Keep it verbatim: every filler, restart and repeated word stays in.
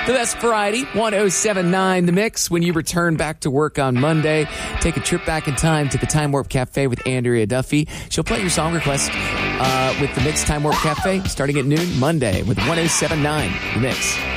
The best variety, one oh seven point nine The Mix. When you return back to work on Monday, take a trip back in time to the Time Warp Cafe with Andrea Duffy. She'll play your song request uh, with the Mix Time Warp Cafe starting at noon Monday with one oh seven point nine The Mix.